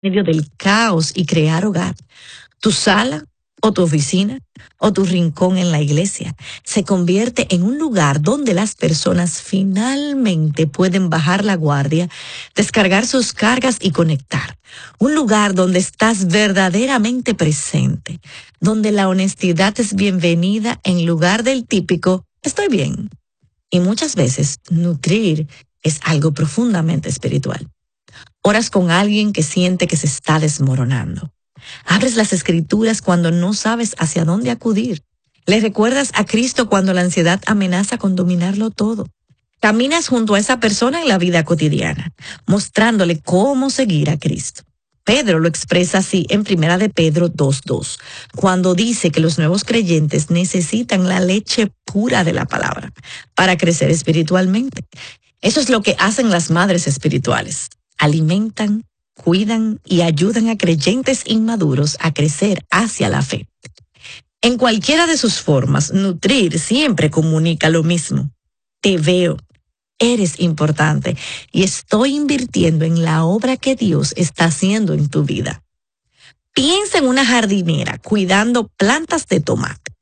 medio del caos y crear hogar. Tu sala o tu oficina o tu rincón en la iglesia se convierte en un lugar donde las personas finalmente pueden bajar la guardia, descargar sus cargas y conectar. Un lugar donde estás verdaderamente presente, donde la honestidad es bienvenida en lugar del típico "estoy bien". Y muchas veces nutrir es algo profundamente espiritual. Oras con alguien que siente que se está desmoronando. Abres las escrituras cuando no sabes hacia dónde acudir. Le recuerdas a Cristo cuando la ansiedad amenaza con dominarlo todo. Caminas junto a esa persona en la vida cotidiana, mostrándole cómo seguir a Cristo. Pedro lo expresa así en Primera de Pedro 2:2, cuando dice que los nuevos creyentes necesitan la leche pura de la palabra para crecer espiritualmente. Eso es lo que hacen las madres espirituales. Alimentan, cuidan y ayudan a creyentes inmaduros a crecer hacia la fe. En cualquiera de sus formas, nutrir siempre comunica lo mismo. Te veo, eres importante y estoy invirtiendo en la obra que Dios está haciendo en tu vida. Piensa en una jardinera cuidando plantas de tomate.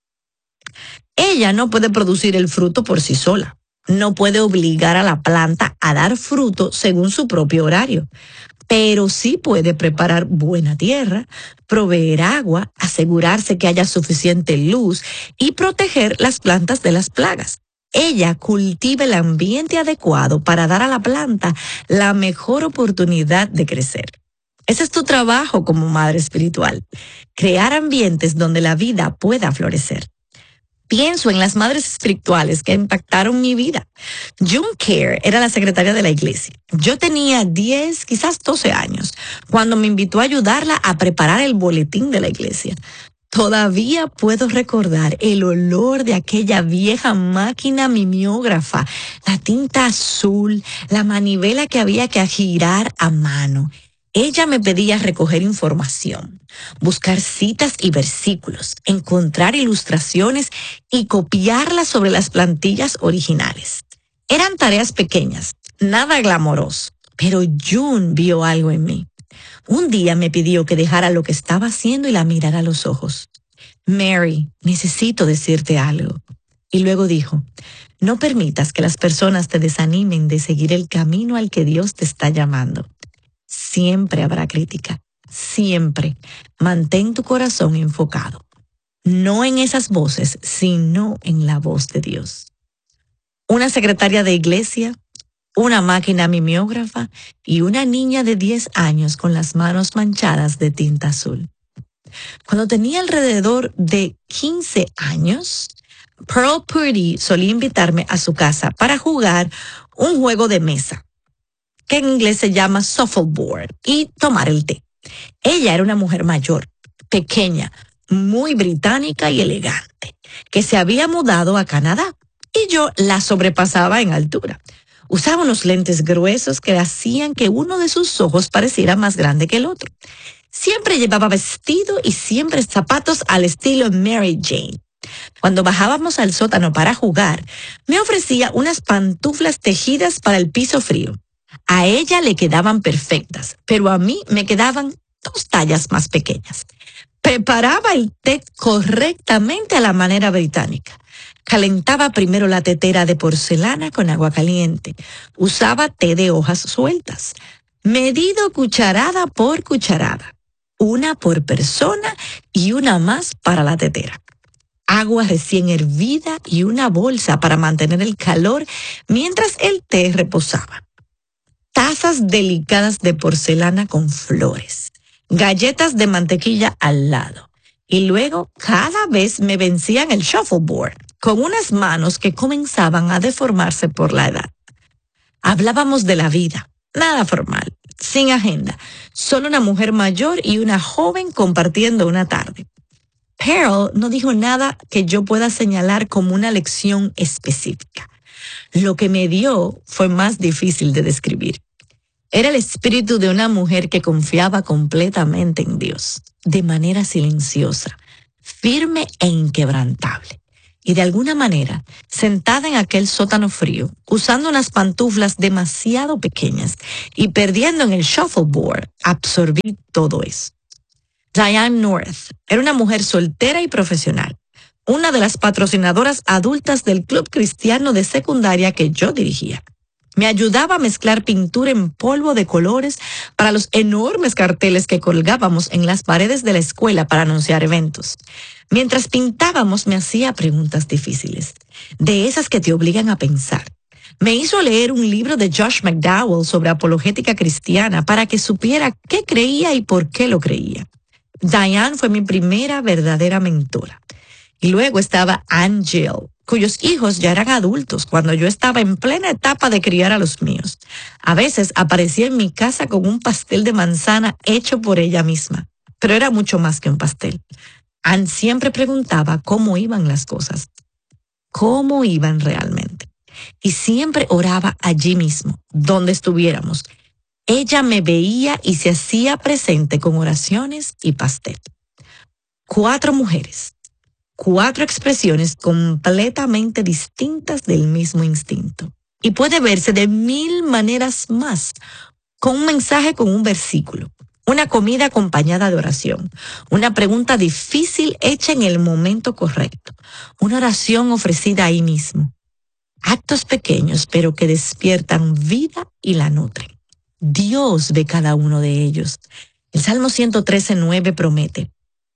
Ella no puede producir el fruto por sí sola. No puede obligar a la planta a dar fruto según su propio horario, pero sí puede preparar buena tierra, proveer agua, asegurarse que haya suficiente luz y proteger las plantas de las plagas. Ella cultiva el ambiente adecuado para dar a la planta la mejor oportunidad de crecer. Ese es tu trabajo como madre espiritual, crear ambientes donde la vida pueda florecer. Pienso en las madres espirituales que impactaron mi vida. June Kerr era la secretaria de la iglesia. Yo tenía 10, quizás 12 años, cuando me invitó a ayudarla a preparar el boletín de la iglesia. Todavía puedo recordar el olor de aquella vieja máquina mimeógrafa, la tinta azul, la manivela que había que girar a mano. Ella me pedía recoger información, buscar citas y versículos, encontrar ilustraciones y copiarlas sobre las plantillas originales. Eran tareas pequeñas, nada glamoroso, pero June vio algo en mí. Un día me pidió que dejara lo que estaba haciendo y la mirara a los ojos. Mary, necesito decirte algo. Y luego dijo, no permitas que las personas te desanimen de seguir el camino al que Dios te está llamando. Siempre habrá crítica, siempre. Mantén tu corazón enfocado, no en esas voces, sino en la voz de Dios. Una secretaria de iglesia, una máquina mimeógrafa y una niña de 10 años con las manos manchadas de tinta azul. Cuando tenía alrededor de 15 años, Pearl Purdy solía invitarme a su casa para jugar un juego de mesa, que en inglés se llama shuffleboard, y tomar el té. Ella era una mujer mayor, pequeña, muy británica y elegante, que se había mudado a Canadá, y yo la sobrepasaba en altura. Usaba unos lentes gruesos que hacían que uno de sus ojos pareciera más grande que el otro. Siempre llevaba vestido y siempre zapatos al estilo Mary Jane. Cuando bajábamos al sótano para jugar, me ofrecía unas pantuflas tejidas para el piso frío. A ella le quedaban perfectas, pero a mí me quedaban 2 tallas más pequeñas. Preparaba el té correctamente a la manera británica. Calentaba primero la tetera de porcelana con agua caliente. Usaba té de hojas sueltas, medido cucharada por cucharada, una por persona y una más para la tetera. Agua recién hervida y una bolsa para mantener el calor mientras el té reposaba. Tazas delicadas de porcelana con flores, galletas de mantequilla al lado. Y luego cada vez me vencían el shuffleboard, con unas manos que comenzaban a deformarse por la edad. Hablábamos de la vida, nada formal, sin agenda, solo una mujer mayor y una joven compartiendo una tarde. Pearl no dijo nada que yo pueda señalar como una lección específica. Lo que me dio fue más difícil de describir. Era el espíritu de una mujer que confiaba completamente en Dios, de manera silenciosa, firme e inquebrantable. Y de alguna manera, sentada en aquel sótano frío, usando unas pantuflas demasiado pequeñas y perdiendo en el shuffleboard, absorbí todo eso. Diane North era una mujer soltera y profesional, una de las patrocinadoras adultas del club cristiano de secundaria que yo dirigía. Me ayudaba a mezclar pintura en polvo de colores para los enormes carteles que colgábamos en las paredes de la escuela para anunciar eventos. Mientras pintábamos me hacía preguntas difíciles, de esas que te obligan a pensar. Me hizo leer un libro de Josh McDowell sobre apologética cristiana para que supiera qué creía y por qué lo creía. Diane fue mi primera verdadera mentora. Y luego estaba Ann Gill, cuyos hijos ya eran adultos cuando yo estaba en plena etapa de criar a los míos. A veces aparecía en mi casa con un pastel de manzana hecho por ella misma, pero era mucho más que un pastel. Ann siempre preguntaba cómo iban las cosas, cómo iban realmente. Y siempre oraba allí mismo, donde estuviéramos. Ella me veía y se hacía presente con oraciones y pastel. 4 mujeres. 4 expresiones completamente distintas del mismo instinto. Y puede verse de 1000 maneras más, con un mensaje con un versículo, una comida acompañada de oración, una pregunta difícil hecha en el momento correcto, una oración ofrecida ahí mismo. Actos pequeños pero que despiertan vida y la nutren. Dios ve cada uno de ellos. El Salmo 113:9 promete: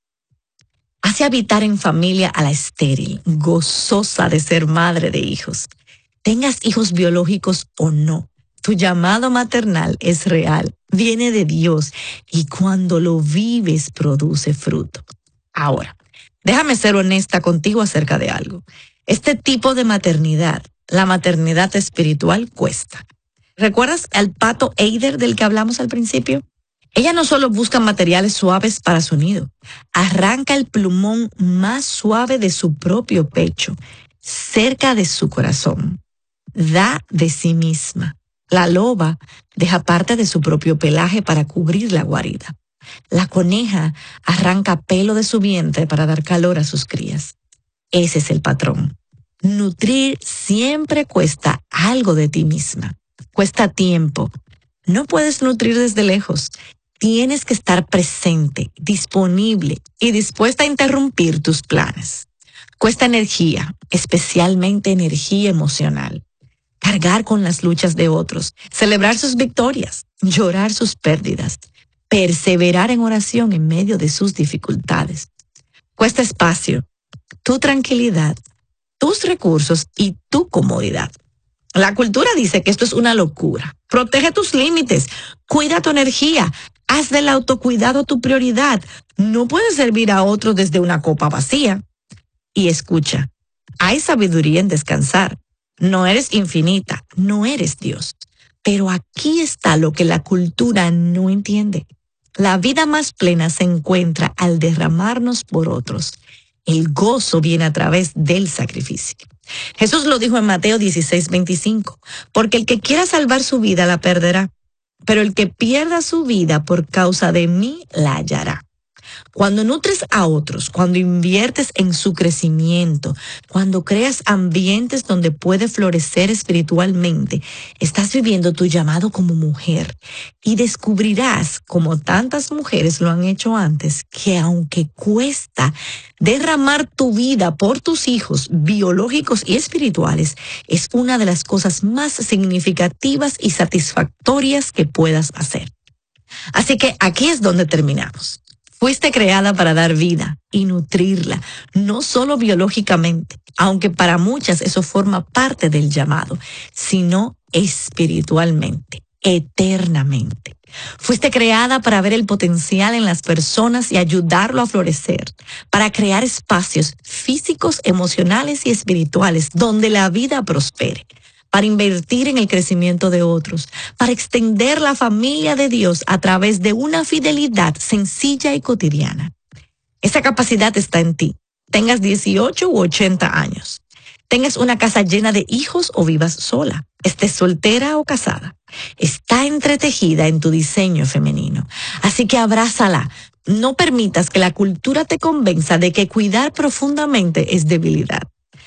hace habitar en familia a la estéril, gozosa de ser madre de hijos. Tengas hijos biológicos o no, tu llamado maternal es real, viene de Dios y cuando lo vives produce fruto. Ahora, déjame ser honesta contigo acerca de algo. Este tipo de maternidad, la maternidad espiritual, cuesta. ¿Recuerdas al pato Eider del que hablamos al principio? Ella no solo busca materiales suaves para su nido, arranca el plumón más suave de su propio pecho, cerca de su corazón. Da de sí misma. La loba deja parte de su propio pelaje para cubrir la guarida. La coneja arranca pelo de su vientre para dar calor a sus crías. Ese es el patrón. Nutrir siempre cuesta algo de ti misma. Cuesta tiempo. No puedes nutrir desde lejos. Tienes que estar presente, disponible y dispuesta a interrumpir tus planes. Cuesta energía, especialmente energía emocional. Cargar con las luchas de otros, celebrar sus victorias, llorar sus pérdidas, perseverar en oración en medio de sus dificultades. Cuesta espacio, tu tranquilidad, tus recursos y tu comodidad. La cultura dice que esto es una locura. Protege tus límites, cuida tu energía, haz del autocuidado tu prioridad. No puedes servir a otros desde una copa vacía. Y escucha, hay sabiduría en descansar. No eres infinita, no eres Dios. Pero aquí está lo que la cultura no entiende. La vida más plena se encuentra al derramarnos por otros. El gozo viene a través del sacrificio. Jesús lo dijo en Mateo 16:25, porque el que quiera salvar su vida la perderá, pero el que pierda su vida por causa de mí la hallará. Cuando nutres a otros, cuando inviertes en su crecimiento, cuando creas ambientes donde puede florecer espiritualmente, estás viviendo tu llamado como mujer y descubrirás, como tantas mujeres lo han hecho antes, que aunque cuesta derramar tu vida por tus hijos biológicos y espirituales, es una de las cosas más significativas y satisfactorias que puedas hacer. Así que aquí es donde terminamos. Fuiste creada para dar vida y nutrirla, no solo biológicamente, aunque para muchas eso forma parte del llamado, sino espiritualmente, eternamente. Fuiste creada para ver el potencial en las personas y ayudarlo a florecer, para crear espacios físicos, emocionales y espirituales donde la vida prospere, para invertir en el crecimiento de otros, para extender la familia de Dios a través de una fidelidad sencilla y cotidiana. Esa capacidad está en ti, tengas 18 u 80 años, tengas una casa llena de hijos o vivas sola, estés soltera o casada. Está entretejida en tu diseño femenino, así que abrázala. No permitas que la cultura te convenza de que cuidar profundamente es debilidad.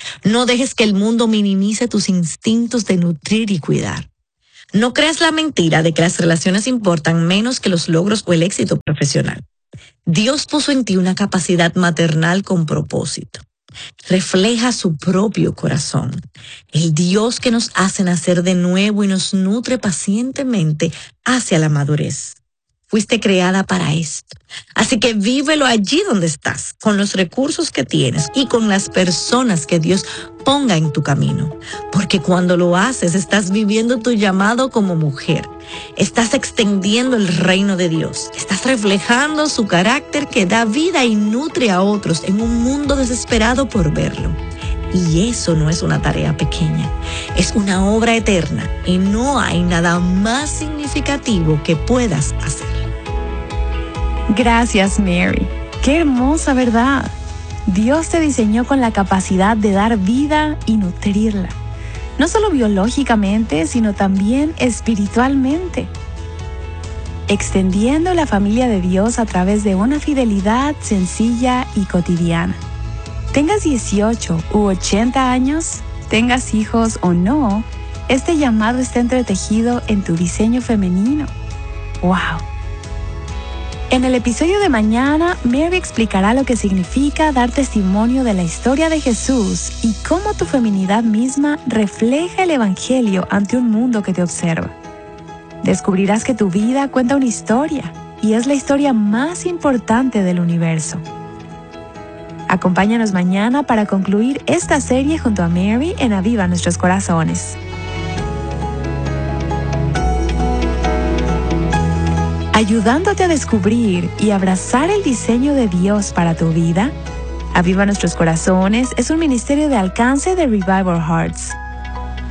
No dejes que el mundo minimice tus instintos de nutrir y cuidar. No creas la mentira de que las relaciones importan menos que los logros o el éxito profesional. Dios puso en ti una capacidad maternal con propósito. Refleja su propio corazón, el Dios que nos hace nacer de nuevo y nos nutre pacientemente hacia la madurez. Fuiste creada para esto. Así que vívelo allí donde estás, con los recursos que tienes y con las personas que Dios ponga en tu camino. Porque cuando lo haces, estás viviendo tu llamado como mujer. Estás extendiendo el reino de Dios. Estás reflejando su carácter que da vida y nutre a otros en un mundo desesperado por verlo. Y eso no es una tarea pequeña, es una obra eterna y no hay nada más significativo que puedas hacer. Gracias, Mary. Qué hermosa verdad. Dios te diseñó con la capacidad de dar vida y nutrirla. No solo biológicamente, sino también espiritualmente. Extendiendo la familia de Dios a través de una fidelidad sencilla y cotidiana. Tengas 18 u 80 años, tengas hijos o no, este llamado está entretejido en tu diseño femenino. ¡Wow! En el episodio de mañana, Mary explicará lo que significa dar testimonio de la historia de Jesús y cómo tu feminidad misma refleja el Evangelio ante un mundo que te observa. Descubrirás que tu vida cuenta una historia y es la historia más importante del universo. Acompáñanos mañana para concluir esta serie junto a Mary en Aviva Nuestros Corazones. Ayudándote a descubrir y abrazar el diseño de Dios para tu vida, Aviva Nuestros Corazones es un ministerio de alcance de Revival Hearts.